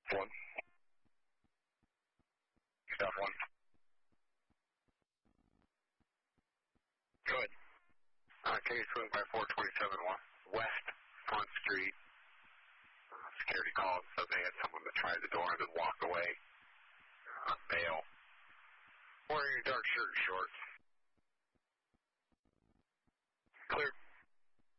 1. Staff 1. Go ahead. Can you swing by 427 West Front Street? Security called, said they had someone that tried the door and then walk away. Male. Wearing a dark shirt and shorts. Clear.